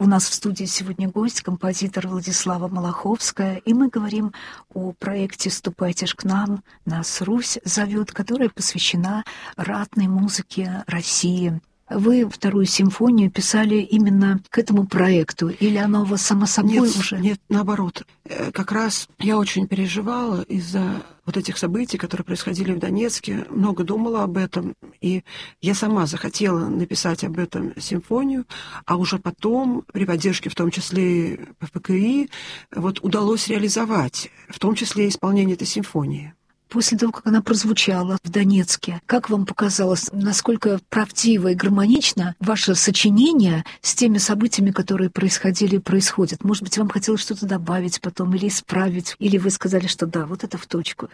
У нас в студии сегодня гость, композитор Владислава Малаховская, и мы говорим о проекте «Ступайте ж к нам», «Нас Русь зовет», которая посвящена ратной музыке России. Вы вторую симфонию писали именно к этому проекту, или оно у вас само собой уже? Нет, наоборот. Как раз я очень переживала из-за вот этих событий, которые происходили в Донецке, много думала об этом, и я сама захотела написать об этом симфонию, а уже потом, при поддержке в том числе и ПФКИ, вот удалось реализовать, в том числе исполнение этой симфонии. После того, как она прозвучала в Донецке, как вам показалось, насколько правдиво и гармонично ваше сочинение с теми событиями, которые происходили и происходят? Может быть, вам хотелось что-то добавить потом или исправить, или вы сказали, что да, вот это в точку?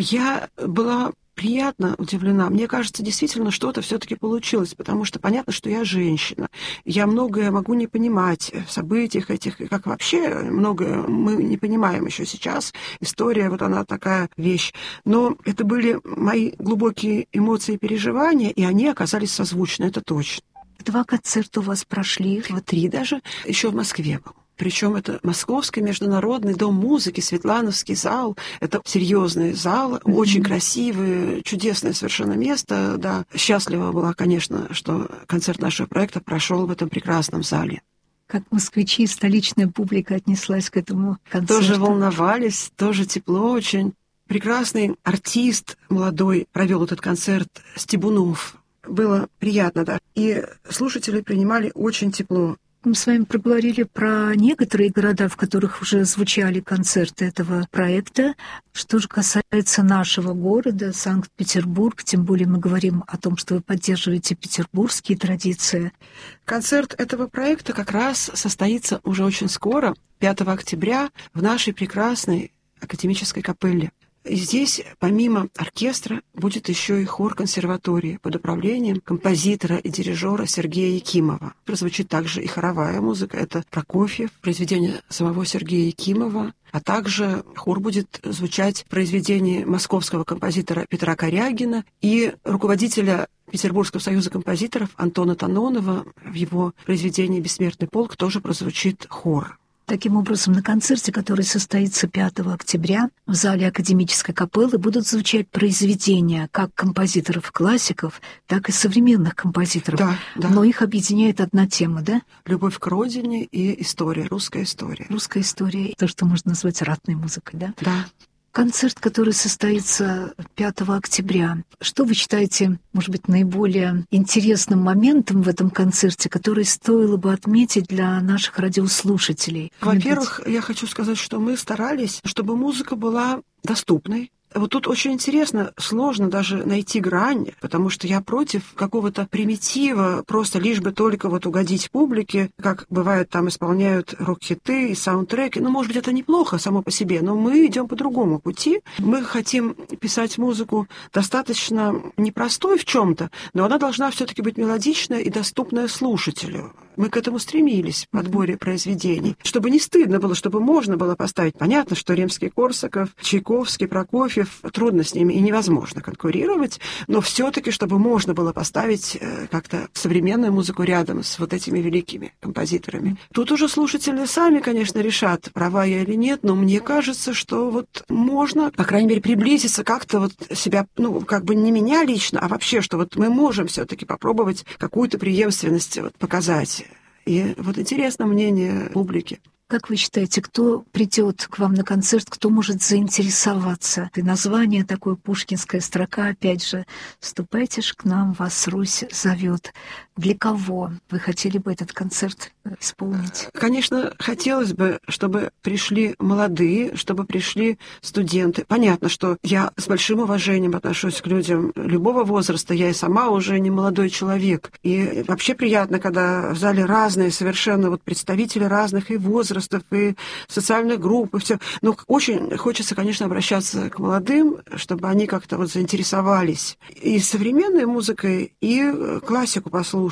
Я была приятно удивлена. Мне кажется, действительно что-то все-таки получилось, потому что понятно, что я женщина. Я многое могу не понимать в событиях этих, как вообще многое мы не понимаем еще сейчас. История, вот она такая вещь. Но это были мои глубокие эмоции и переживания, и они оказались созвучны, это точно. 2 концерта у вас прошли. 3 даже. Еще в Москве был. Причем это Московский международный дом музыки, Светлановский зал. Это серьезный зал, очень красивый, чудесное совершенно место. Да. Счастлива была, конечно, что концерт нашего проекта прошел в этом прекрасном зале. Как москвичи и столичная публика отнеслась к этому концерту? Тоже волновались, тоже тепло очень. Прекрасный артист молодой провел этот концерт, Стебунов. Было приятно, да. И слушатели принимали очень тепло. Мы с вами проговорили про некоторые города, в которых уже звучали концерты этого проекта. Что же касается нашего города, Санкт-Петербург, тем более мы говорим о том, что вы поддерживаете петербургские традиции. Концерт этого проекта как раз состоится уже очень скоро, 5 октября, в нашей прекрасной академической капелле. И здесь, помимо оркестра, будет еще и хор консерватории под управлением композитора и дирижера Сергея Якимова. Прозвучит также и хоровая музыка. Это Прокофьев, произведение самого Сергея Якимова. А также хор будет звучать в произведении московского композитора Петра Корягина и руководителя Петербургского союза композиторов Антона Танонова. В его произведении «Бессмертный полк» тоже прозвучит хор. Таким образом, на концерте, который состоится 5 октября в зале академической капеллы, будут звучать произведения как композиторов-классиков, так и современных композиторов. Да. Но их объединяет одна тема, да? Любовь к родине и история, русская история. Русская история, то, что можно назвать ратной музыкой, да? Да. Концерт, который состоится 5 октября. Что вы считаете, может быть, наиболее интересным моментом в этом концерте, который стоило бы отметить для наших радиослушателей? Во-первых, я хочу сказать, что мы старались, чтобы музыка была доступной. Вот тут очень интересно, сложно даже найти грань, потому что я против какого-то примитива, просто лишь бы только вот угодить публике, как бывает там исполняют рок-хиты и саундтреки. Ну, может быть, это неплохо само по себе, но мы идем по другому пути. Мы хотим писать музыку достаточно непростой в чем-то, но она должна все-таки быть мелодичная и доступная слушателю. Мы к этому стремились в подборе произведений. Чтобы не стыдно было, чтобы можно было поставить. Понятно, что Римский-Корсаков, Чайковский, Прокофьев, трудно с ними и невозможно конкурировать, но все-таки, чтобы можно было поставить как-то современную музыку рядом с вот этими великими композиторами. Тут уже слушатели сами, конечно, решат, права я или нет, но мне кажется, что вот можно, по крайней мере, приблизиться как-то вот себя, ну, как бы не меня лично, а вообще, что вот мы можем все-таки попробовать какую-то преемственность вот показать. И вот интересно мнение публики. Как вы считаете, кто придет к вам на концерт, кто может заинтересоваться? И название такое, пушкинская строка, опять же, «Ступайте ж к нам, вас Русь зовет». Для кого вы хотели бы этот концерт исполнить? Конечно, хотелось бы, чтобы пришли молодые, чтобы пришли студенты. Понятно, что я с большим уважением отношусь к людям любого возраста. Я и сама уже не молодой человек. И вообще приятно, когда в зале разные совершенно вот представители разных и возрастов, и социальных групп, и все. Но очень хочется, конечно, обращаться к молодым, чтобы они как-то вот заинтересовались и современной музыкой, и классику послушали.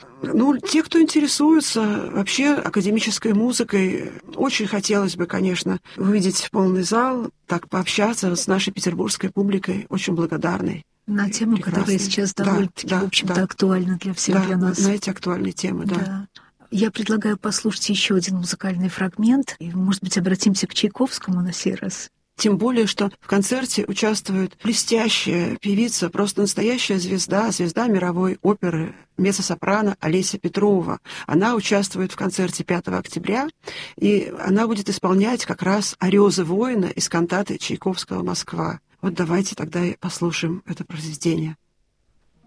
Ну, те, кто интересуется вообще академической музыкой, очень хотелось бы, конечно, увидеть полный зал, так пообщаться с нашей петербургской публикой, очень благодарной. На тему, которая сейчас довольно-таки, в общем-то, актуальна для всех, для нас. На эти актуальные темы, да. Я предлагаю послушать еще один музыкальный фрагмент, и, может быть, обратимся к Чайковскому на сей раз. Тем более, что в концерте участвует блестящая певица, просто настоящая звезда, звезда мировой оперы, меццо-сопрано Олеся Петрова. Она участвует в концерте 5 октября, и она будет исполнять как раз «Орёзы воина» из кантаты Чайковского «Москва». Вот давайте тогда и послушаем это произведение.